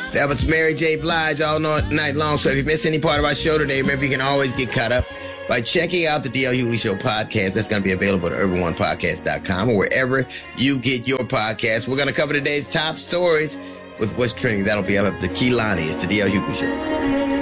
That was Mary J. Blige all night long. So if you miss any part of our show today, remember you can always get caught up by checking out the D.L. Hughley Show podcast. That's going to be available at urban1podcast.com or wherever you get your podcast. We're going to cover today's top stories with what's trending. That'll be up to Kehlani. It's the D.L. Hughley Show.